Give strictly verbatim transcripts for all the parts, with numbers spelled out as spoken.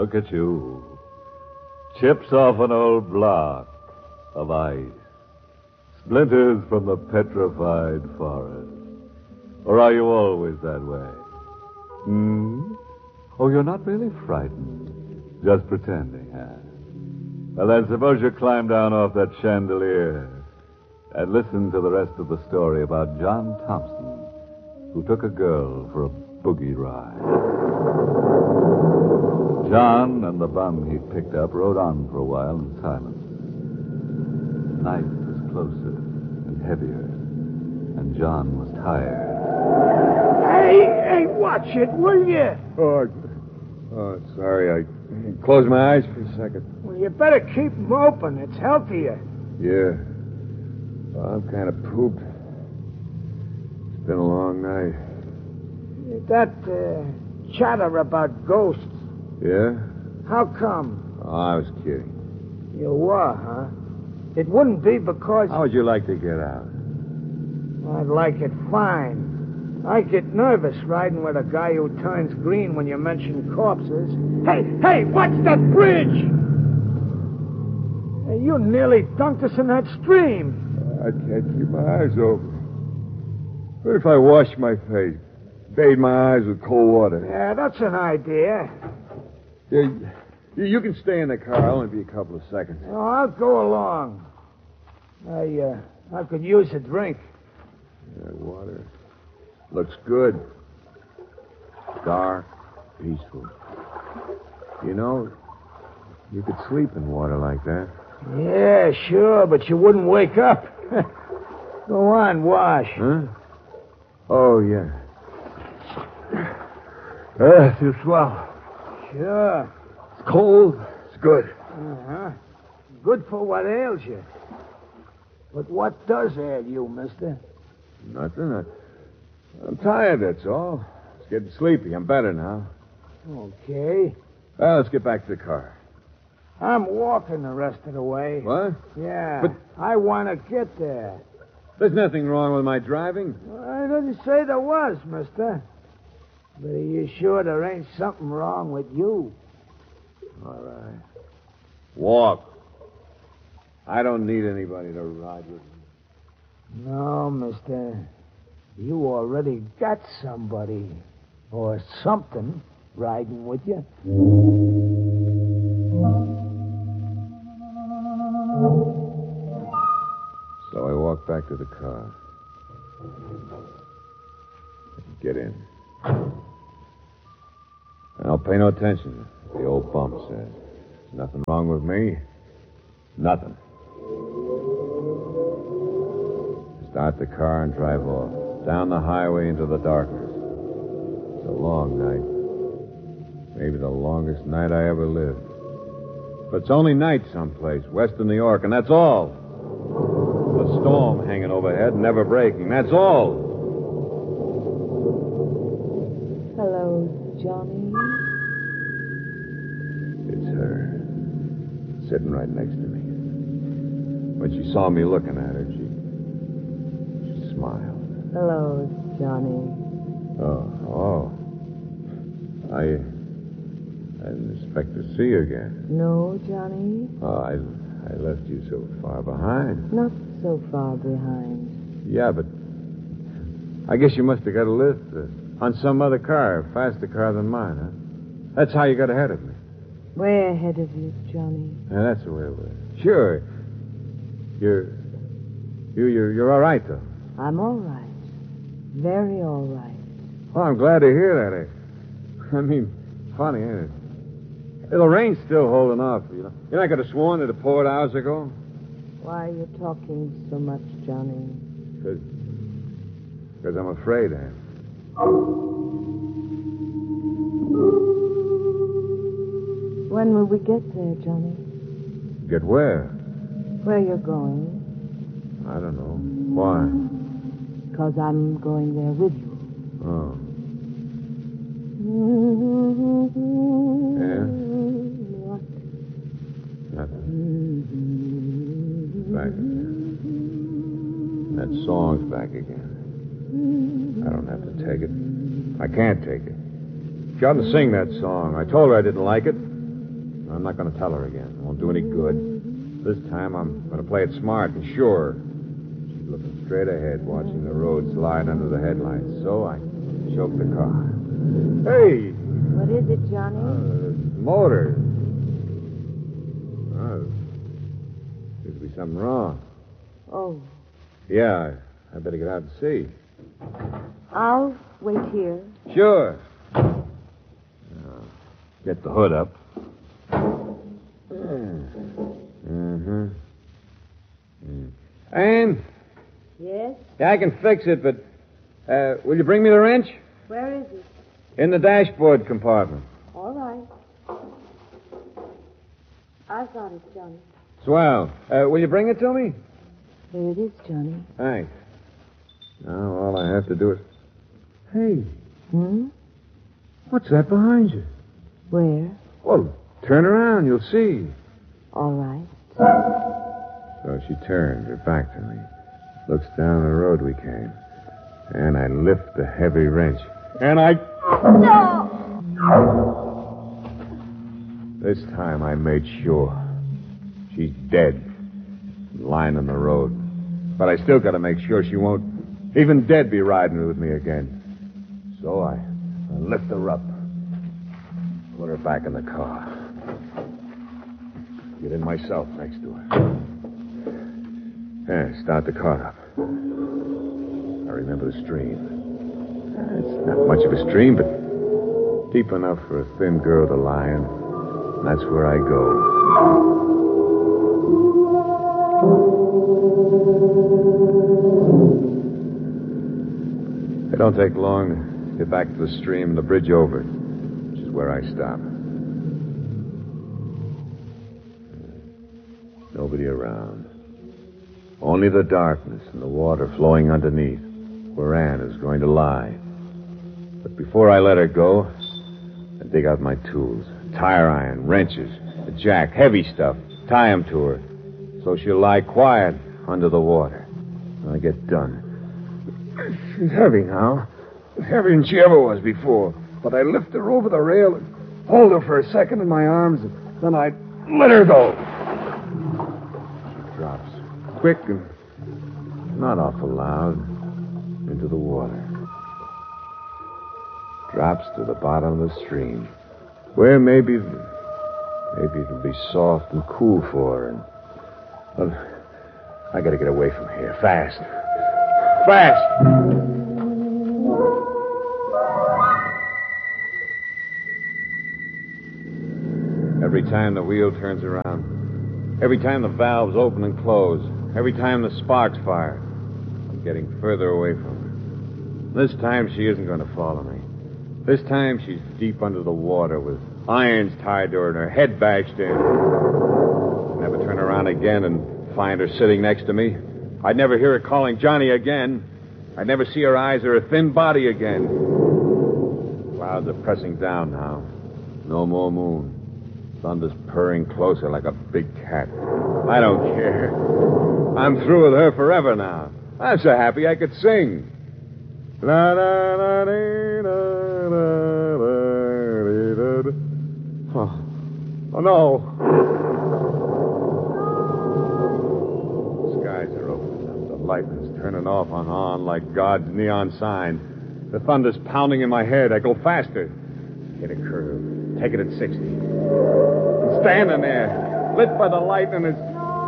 look at you. Chips off an old block of ice. Splinters from the petrified forest. Or are you always that way? Hmm? Oh, you're not really frightened. Just pretending, huh? Well, then, suppose you climb down off that chandelier and listen to the rest of the story about John Thompson, who took a girl for a boogie ride. John and the bum he'd picked up rode on for a while in silence. Night was closer and heavier, and John was tired. Hey, hey, watch it, will you? Oh, oh, sorry. I closed my eyes for a second. Well, you better keep them open. It's healthier. Yeah. Well, I'm kind of pooped. It's been a long night. That uh, chatter about ghosts, Yeah? how come? Oh, I was kidding. You were, huh? It wouldn't be because... How would you like to get out? I'd like it fine. I get nervous riding with a guy who turns green when you mention corpses. Hey, hey, watch that bridge! Hey, you nearly dunked us in that stream. I can't keep my eyes open. What if I washed my face? Bathe my eyes with cold water? Yeah, that's an idea. Yeah, you, you can stay in the car. I'll only be a couple of seconds. Oh, I'll go along. I, uh, I could use a drink. Yeah, water. Looks good. Dark, peaceful. You know, you could sleep in water like that. Yeah, sure, but you wouldn't wake up. Go on, wash. Huh? Oh, yeah. Uh, too swell. Sure. It's cold. It's good. Uh-huh. Good for what ails you. But what does ail you, mister? Nothing. I, I'm tired, that's all. It's getting sleepy. I'm better now. Okay. Well, let's get back to the car. I'm walking the rest of the way. What? Yeah. But- I want to get there. There's nothing wrong with my driving. I didn't say there was, mister. But are you sure there ain't something wrong with you? All right. Walk. I don't need anybody to ride with me. No, mister. You already got somebody or something riding with you. So I walked back to the car. Get in. And I'll pay no attention, the old bum says. There's nothing wrong with me. Nothing. Start the car and drive off. Down the highway into the darkness. It's a long night. Maybe the longest night I ever lived. But it's only night someplace, west of New York, and that's all. The storm hanging overhead, never breaking. That's all. Hello, Johnny. It's her. Sitting right next to me. When she saw me looking at her, she... she smiled. Hello, Johnny. Oh, oh. I... I didn't expect to see you again. No, Johnny? Oh, I, I left you so far behind. Not so far behind. Yeah, but I guess you must have got a lift uh, on some other car, faster car than mine, huh? That's how you got ahead of me. Way ahead of you, Johnny. Yeah, that's the way it was. Sure. You're... You, you're, you're all right, though. I'm all right. Very all right. Well, I'm glad to hear that. I, I mean, funny, ain't it? Hey, the rain's still holding off, you know. You know, I could have sworn that it poured hours ago. Why are you talking so much, Johnny? Because... Because I'm afraid, Anne. When will we get there, Johnny? Get where? Where you're going? I don't know. Why? Because I'm going there with you. Oh. Yeah? What? Nothing. Back again. That song's back again. I don't have to take it. I can't take it. She ought to sing that song. I told her I didn't like it. I'm not going to tell her again. It won't do any good. This time I'm going to play it smart and sure. She's looking straight ahead, watching the road slide under the headlights. So I choked the car. Hey! What is it, Johnny? Uh, motor. Oh. Seems to be something wrong. Oh, Yeah, I, I better get out and see. I'll wait here. Sure. Now, get the hood up. Mm-hmm. Mm. Anne? Yes? Yeah, I can fix it, but uh, will you bring me the wrench? Where is it? In the dashboard compartment. All right. I've got it, Johnny. Swell. Uh, will you bring it to me? Here it is, Johnny. Thanks. Now all I have to do is... Hey, Hmm? what's that behind you? Where? Well, turn around. You'll see. All right. So she turned her back to me, looks down the road we came, and I lift the heavy wrench. And I... No! This time I made sure. She's dead, lying on the road. But I still got to make sure she won't, even dead, be riding with me again. So I, I lift her up, put her back in the car. Get in myself next to her. Yeah, start the car up. I remember the stream. It's not much of a stream, but deep enough for a thin girl to lie in. And that's where I go. It don't take long to get back to the stream and the bridge over, which is where I stop. Nobody around. Only the darkness and the water flowing underneath, where Anne is going to lie. But before I let her go, I dig out my tools. Tire iron, wrenches, a jack, heavy stuff. Tie 'em to her, so she'll lie quiet under the water. When I get done. She's heavy now. Heavier than she ever was before. But I lift her over the rail and hold her for a second in my arms, and then I let her go. She drops, quick and not awful loud, into the water. Drops to the bottom of the stream, where maybe, maybe it'll be soft and cool for her. And, well, I gotta get away from here, fast. Fast! Every time the wheel turns around, every time the valves open and close, every time the sparks fire, I'm getting further away from her. This time she isn't going to follow me. This time she's deep under the water with irons tied to her and her head bashed in. I'd never turn around again and find her sitting next to me. I'd never hear her calling Johnny again. I'd never see her eyes or her thin body again. Clouds are pressing down now. No more moon. Thunder's purring closer like a big cat. I don't care. I'm through with her forever now. I'm so happy I could sing. La, la, la, dee, la, la, la, dee, da, da. Oh. Oh, no. The skies are opening up. The lightning's turning off and on like God's neon sign. The thunder's pounding in my head. I go faster. Hit a curve. Take it at sixty. Standing there, lit by the light, and it's...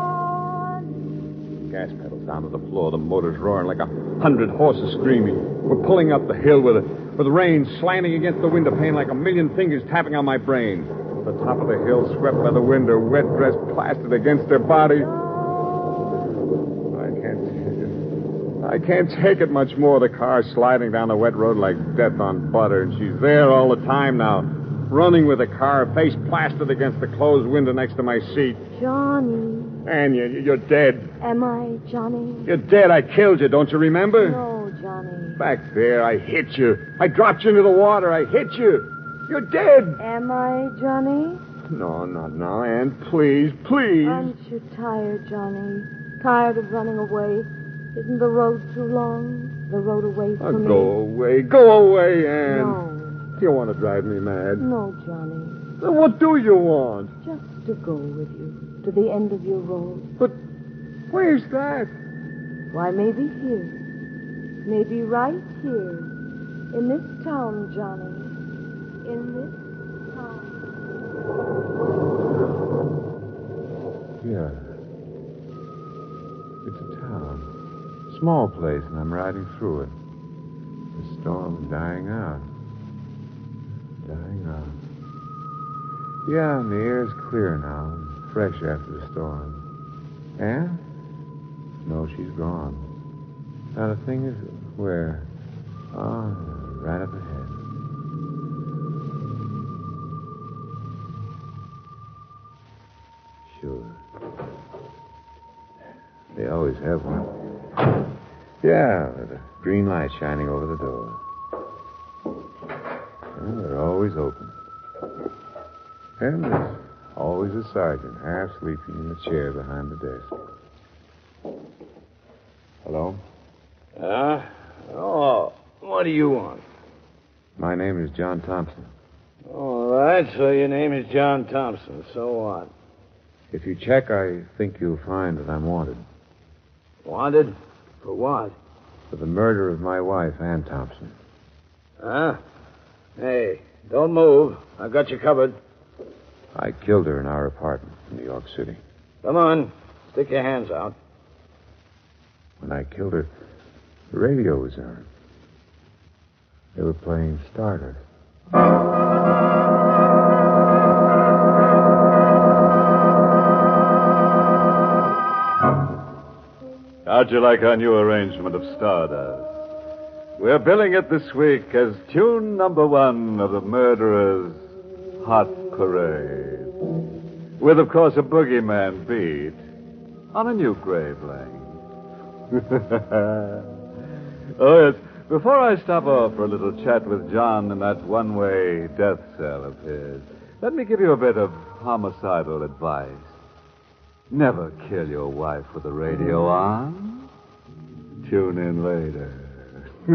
Gas pedals down to the floor. The motor's roaring like a hundred horses screaming. We're pulling up the hill with it, with the rain slanting against the window pane like a million fingers tapping on my brain. The top of the hill swept by the wind, her wet dress plastered against her body. I can't take it. I can't take it much more. The car's sliding down the wet road like death on butter, and she's there all the time now. Running with the car, face plastered against the closed window next to my seat. Johnny. Anne, you, you're dead. Am I, Johnny? You're dead. I killed you, don't you remember? No, Johnny. Back there, I hit you. I dropped you into the water. I hit you. You're dead. Am I, Johnny? No, not now, Anne. Please, please. Aren't you tired, Johnny? Tired of running away? Isn't the road too long? The road away Oh, from me? go away. Go away, Anne. No. You want to drive me mad? No, Johnny. Then what do you want? Just to go with you to the end of your road. But where's that? Why, maybe here. Maybe right here. In this town, Johnny. In this town. Yeah. It's a town. Small place, and I'm riding through it. The storm's dying out. Dying out. Yeah, and the air's clear now, and fresh after the storm. Anne? No, she's gone. Now, the thing is, where? Oh, right up ahead. Sure. They always have one. Yeah, with a green light shining over the door. Well, they're always open. And there's always a sergeant half sleeping in the chair behind the desk. Hello? Uh, oh, what do you want? My name is John Thompson. All right, so your name is John Thompson. So what? If you check, I think you'll find that I'm wanted. Wanted? For what? For the murder of my wife, Ann Thompson. Huh? Hey, don't move. I got you covered. I killed her in our apartment in New York City. Come on. Stick your hands out. When I killed her, the radio was on. They were playing Stardust. How'd you like our new arrangement of Stardust? We're billing it this week as tune number one of the Murderer's Hot Parade. With, of course, a boogeyman beat on a new grave lane. Oh, yes. Before I stop off for a little chat with John in that one-way death cell of his, let me give you a bit of homicidal advice. Never kill your wife with the radio on. Tune in later.